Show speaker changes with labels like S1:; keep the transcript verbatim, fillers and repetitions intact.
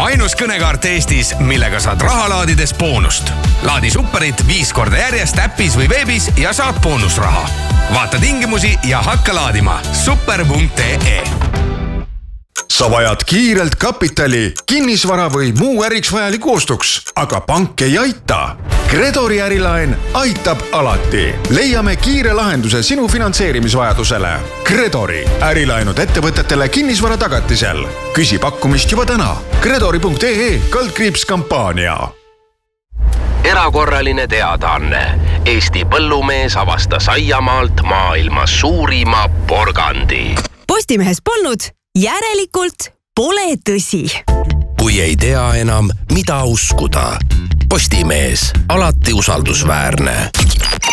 S1: ainus kõnekaart Eestis, millega saad raha laadides boonust. Laadi Superit viis korda järjest äppis või veebis ja saad boonusraha. Vaata tingimusi ja hakka laadima. super punkt ee.
S2: Sa vajad kiirelt kapitali, kinnisvara või muu äriks vajaliku ostuks, aga pank ei aita. Credori ärilaen aitab alati. Leiame kiire lahenduse sinu finantseerimisvajadusele. Credori ärilaenud ettevõtetele kinnisvara tagatisel. Küsi pakkumist juba täna. Credori punkt ee kaldkriips kampaania.
S3: Erakorraline teadaanne. Eesti põllumees avastas aiamaalt maailma suurima porgandi.
S4: Postimehes polnud, järelikult pole tõsi.
S3: Kui ei tea enam, mida uskuda. Postimees, alati usaldusväärne.